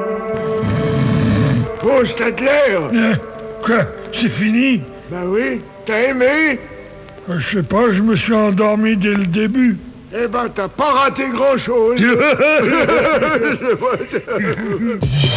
Oh, Stadler! Quoi? C'est fini? Ben oui, t'as aimé? Je sais pas, je me suis endormi dès le début. Eh ben, t'as pas raté grand-chose.